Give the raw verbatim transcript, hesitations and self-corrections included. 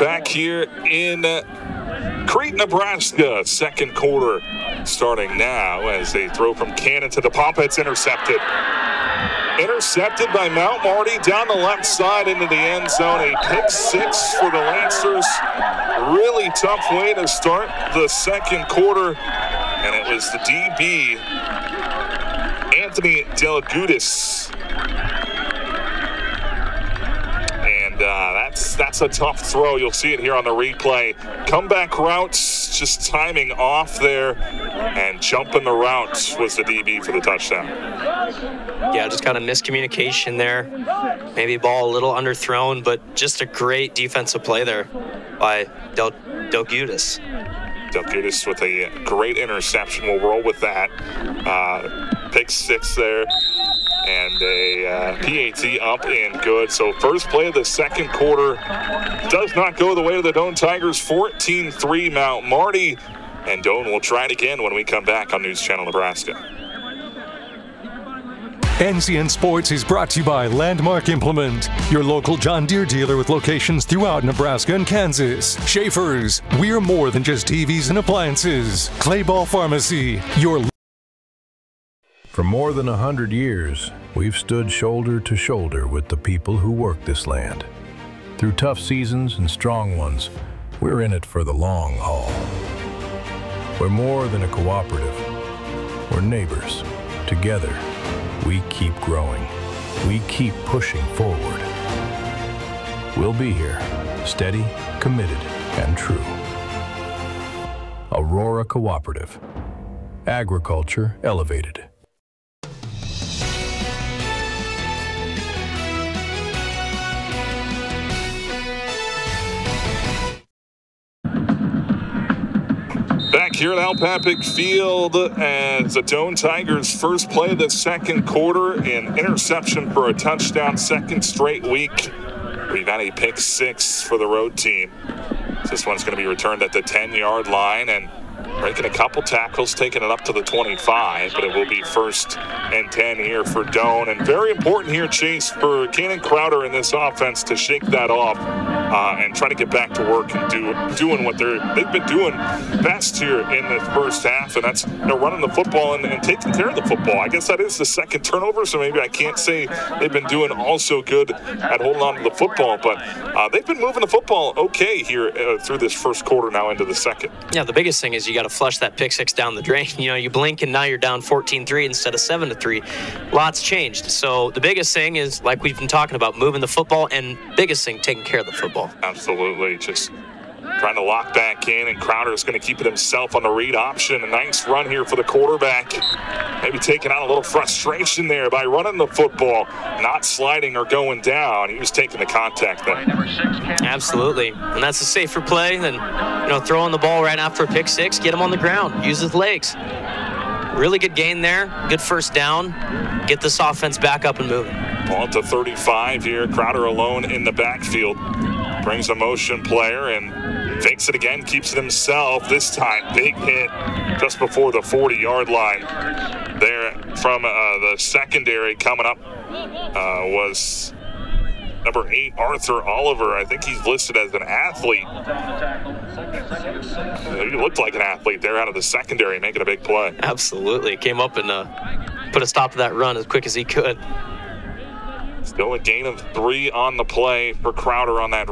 back here in Crete, Nebraska. Second quarter starting now as they throw from Cannon to the pump. It's intercepted. Intercepted by Mount Marty down the left side into the end zone. A pick six for the Lancers. Really tough way to start the second quarter. And it was the D B, Anthony Delagudis. And uh, that's that's a tough throw. You'll see it here on the replay. Comeback routes, just timing off there. And jumping the route was the D B for the touchdown. Yeah, just kind of miscommunication there. Maybe ball a little underthrown, but just a great defensive play there by Del Delagudis. Delagudis with a great interception. We'll roll with that. Uh, pick six there. And a uh, P A T up and good. So first play of the second quarter does not go the way of the Doane Tigers. fourteen three Mount Marty. And Doane will try it again when we come back on News Channel Nebraska. N C N Sports is brought to you by Landmark Implement, your local John Deere dealer with locations throughout Nebraska and Kansas. Schaefer's, we're more than just T Vs and appliances. Clayball Pharmacy, your... For more than a hundred years, we've stood shoulder to shoulder with the people who work this land. Through tough seasons and strong ones, we're in it for the long haul. We're more than a cooperative. We're neighbors. Together, we keep growing. We keep pushing forward. We'll be here, steady, committed, and true. Aurora Cooperative. Agriculture elevated. Back here at Al Papik Field as the Doane Tigers first play of the second quarter, an interception for a touchdown, second straight week. We've had a pick six for the road team. This one's going to be returned at the ten-yard line and breaking a couple tackles, taking it up to the twenty-five, but it will be first and ten here for Doane. And very important here, Chase, for Cannon Crowder in this offense to shake that off uh, and try to get back to work and do doing what they're they've been doing best here in the first half, and that's, you know, running the football and, and taking care of the football. I guess that is the second turnover, so maybe I can't say they've been doing also good at holding on to the football, but uh, they've been moving the football okay here uh, through this first quarter now into the second. Yeah, the biggest thing is you got to flush that pick six down the drain. You know, you blink and now you're down fourteen three instead of seven to three. Lots changed. So the biggest thing is, like we've been talking about, moving the football, and biggest thing, taking care of the football. Absolutely. Just trying to lock back in, and Crowder's going to keep it himself on the read option. A nice run here for the quarterback. Maybe taking out a little frustration there by running the football, not sliding or going down. He was taking the contact there. Absolutely. And that's a safer play than, you know, throwing the ball right after a pick six. Get him on the ground. Use his legs. Really good gain there. Good first down. Get this offense back up and moving. Ball to thirty-five here. Crowder alone in the backfield. Brings a motion player and fakes it again, keeps it himself. This time, big hit just before the forty-yard line. There from uh, the secondary coming up uh, was number eight, Arthur Oliver. I think he's listed as an athlete. He looked like an athlete there out of the secondary, making a big play. Absolutely. Came up and uh, put a stop to that run as quick as he could. Still a gain of three on the play for Crowder on that